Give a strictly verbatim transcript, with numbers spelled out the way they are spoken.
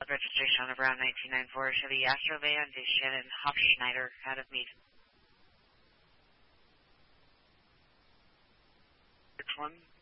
registration on a brown nineteen ninety-four Chevy Astrovan to Shannon Hofschneider out of Mead. Which one?